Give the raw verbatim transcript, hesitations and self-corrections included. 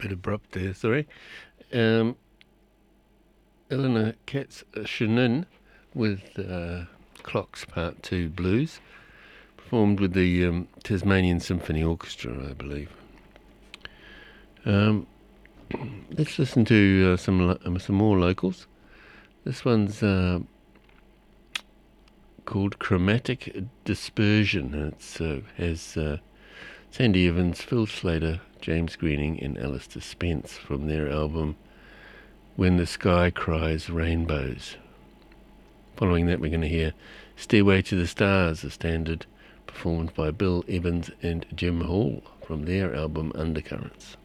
bit abrupt there, sorry. Um, Eleanor Katz-Chinin with uh, Clocks Part two Blues, performed with the um, Tasmanian Symphony Orchestra, I believe. Um, let's listen to uh, some lo- some more locals. This one's uh, called Chromatic Dispersion. It uh, has uh, Sandy Evans, Phil Slater, James Greening and Alistair Spence from their album When the Sky Cries Rainbows. Following that, we're going to hear Stairway to the Stars, a standard performed by Bill Evans and Jim Hall from their album Undercurrents.